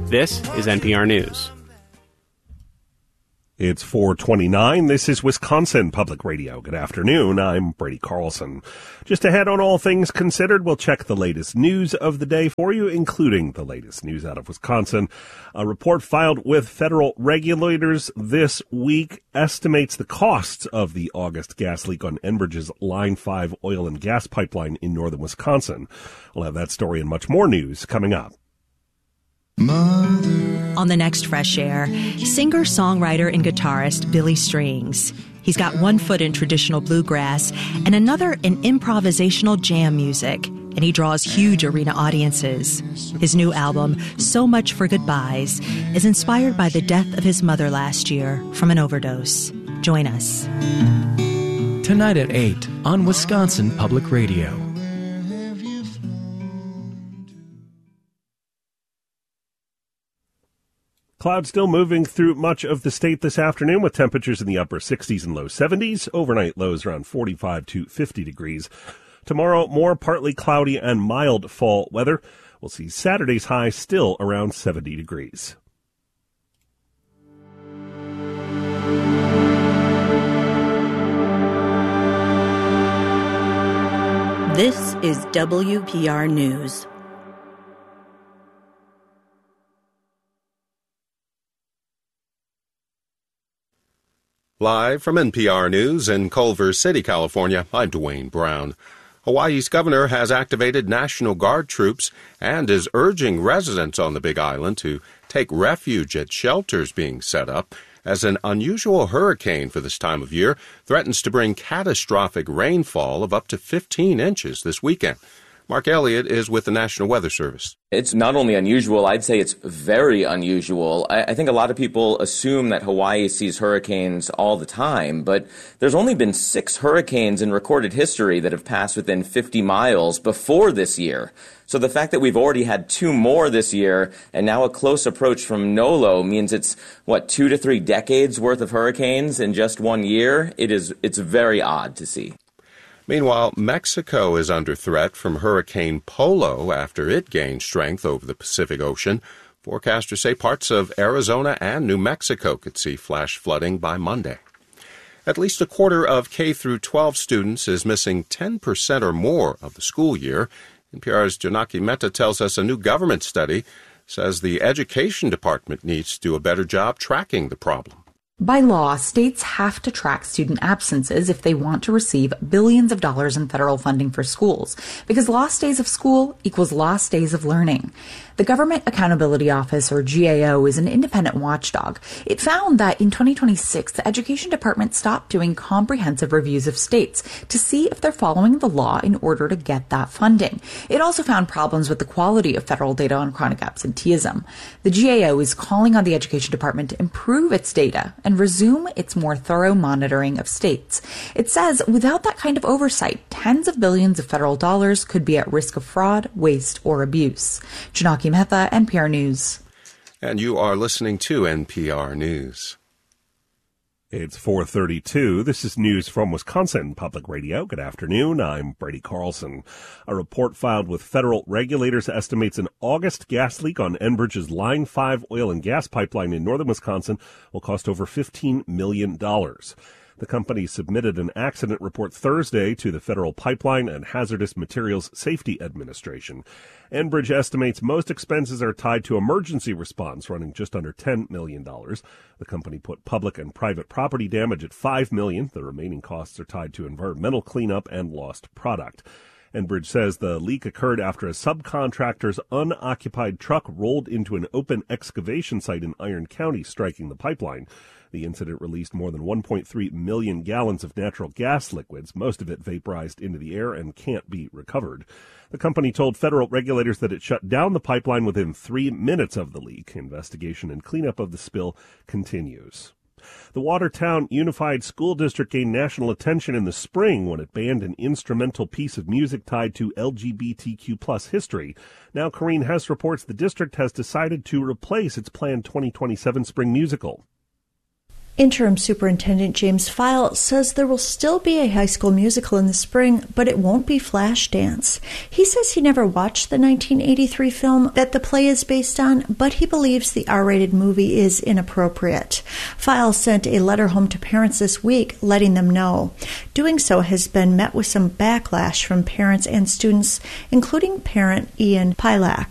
This is NPR News. It's 4:29. This is Wisconsin Public Radio. Good afternoon. I'm Brady Carlson. Just ahead on All Things Considered, we'll check the latest news of the day for you, including the latest news out of Wisconsin. A report filed with federal regulators this week estimates the costs of the August gas leak on Enbridge's Line 5 oil and gas pipeline in northern Wisconsin. We'll have that story and much more news coming up. On the next Fresh Air, singer, songwriter, and guitarist Billy Strings. He's got one foot in traditional bluegrass and another in improvisational jam music, and he draws huge arena audiences. His new album, So Much for Goodbyes, is inspired by the death of his mother last year from an overdose. Join us. Tonight at 8 on Wisconsin Public Radio. Clouds still moving through much of the state this afternoon with temperatures in the upper 60s and low 70s. Overnight lows around 45 to 50 degrees. Tomorrow, more partly cloudy and mild fall weather. We'll see Saturday's high still around 70 degrees. This is WPR News. Live from NPR News in Culver City, California, I'm Dwayne Brown. Hawaii's governor has activated National Guard troops and is urging residents on the Big Island to take refuge at shelters being set up as an unusual hurricane for this time of year threatens to bring catastrophic rainfall of up to 15 inches this weekend. Mark Elliott is with the National Weather Service. It's not only unusual, I'd say it's very unusual. I think a lot of people assume that Hawaii sees hurricanes all the time, but there's only been 6 hurricanes in recorded history that have passed within 50 miles before this year. So the fact that we've already had 2 more this year and now a close approach from Nolo means it's, 2 to 3 decades worth of hurricanes in just 1 year? It's very odd to see. Meanwhile, Mexico is under threat from Hurricane Polo after it gained strength over the Pacific Ocean. Forecasters say parts of Arizona and New Mexico could see flash flooding by Monday. At least a quarter of K-12 students is missing 10% or more of the school year. NPR's Janaki Mehta tells us a new government study says the Education Department needs to do a better job tracking the problem. By law, states have to track student absences if they want to receive billions of dollars in federal funding for schools, because lost days of school equals lost days of learning. The Government Accountability Office, or GAO, is an independent watchdog. It found that in 2026, the Education Department stopped doing comprehensive reviews of states to see if they're following the law in order to get that funding. It also found problems with the quality of federal data on chronic absenteeism. The GAO is calling on the Education Department to improve its data and resume its more thorough monitoring of states. It says without that kind of oversight, tens of billions of federal dollars could be at risk of fraud, waste, or abuse. Janaki Mehta, NPR News. And you are listening to NPR News. It's 4:32. This is news from Wisconsin Public Radio. Good afternoon. I'm Brady Carlson. A report filed with federal regulators estimates an August gas leak on Enbridge's Line 5 oil and gas pipeline in northern Wisconsin will cost over $15 million. The company submitted an accident report Thursday to the Federal Pipeline and Hazardous Materials Safety Administration. Enbridge estimates most expenses are tied to emergency response, running just under $10 million. The company put public and private property damage at $5 million. The remaining costs are tied to environmental cleanup and lost product. Enbridge says the leak occurred after a subcontractor's unoccupied truck rolled into an open excavation site in Iron County, striking the pipeline. The incident released more than 1.3 million gallons of natural gas liquids, most of it vaporized into the air and can't be recovered. The company told federal regulators that it shut down the pipeline within 3 minutes of the leak. Investigation and cleanup of the spill continues. The Watertown Unified School District gained national attention in the spring when it banned an instrumental piece of music tied to LGBTQ plus history. Now Corrine Hess reports the district has decided to replace its planned 2027 spring musical. Interim Superintendent James File says there will still be a High School Musical in the spring, but it won't be Flashdance. He says he never watched the 1983 film that the play is based on, but he believes the R-rated movie is inappropriate. File sent a letter home to parents this week letting them know. Doing so has been met with some backlash from parents and students, including parent Ian Pilak.